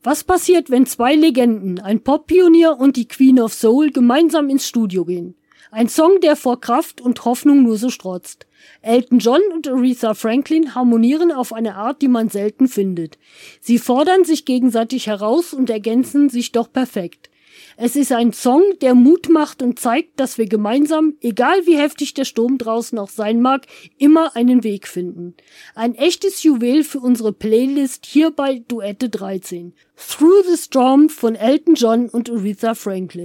Was passiert, wenn zwei Legenden, ein Pop-Pionier und die Queen of Soul, gemeinsam ins Studio gehen? Ein Song, der vor Kraft und Hoffnung nur so strotzt. Elton John und Aretha Franklin harmonieren auf eine Art, die man selten findet. Sie fordern sich gegenseitig heraus und ergänzen sich doch perfekt. Es ist ein Song, der Mut macht und zeigt, dass wir gemeinsam, egal wie heftig der Sturm draußen auch sein mag, immer einen Weg finden. Ein echtes Juwel für unsere Playlist hier bei Duette 13. Through the Storm von Elton John und Aretha Franklin.